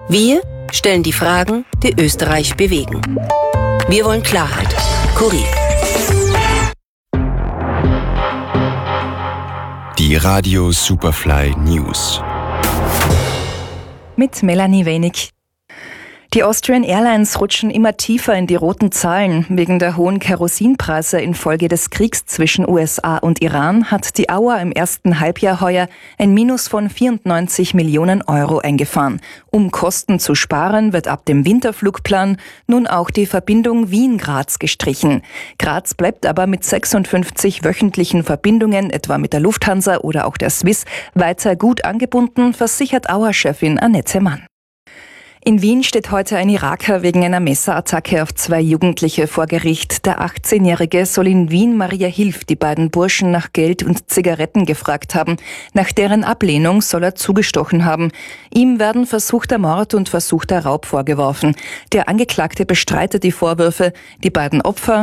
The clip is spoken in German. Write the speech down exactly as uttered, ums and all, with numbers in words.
Wir stellen die Fragen, die Österreich bewegen. Wir wollen Klarheit. Kurier. Die Radio Superfly News. Mit Melanie Wenig. Die Austrian Airlines rutschen immer tiefer in die roten Zahlen. Wegen der hohen Kerosinpreise infolge des Kriegs zwischen U S A und Iran hat die Auer im ersten Halbjahr heuer ein Minus von vierundneunzig Millionen Euro eingefahren. Um Kosten zu sparen, wird ab dem Winterflugplan nun auch die Verbindung Wien-Graz gestrichen. Graz bleibt aber mit sechsundfünfzig wöchentlichen Verbindungen, etwa mit der Lufthansa oder auch der Swiss, weiter gut angebunden, versichert Auer-Chefin Annette Mann. In Wien steht heute ein Iraker wegen einer Messerattacke auf zwei Jugendliche vor Gericht. Der achtzehnjährige soll in Wien Maria Hilf die beiden Burschen nach Geld und Zigaretten gefragt haben. Nach deren Ablehnung soll er zugestochen haben. Ihm werden versuchter Mord und versuchter Raub vorgeworfen. Der Angeklagte bestreitet die Vorwürfe. Die beiden Opfer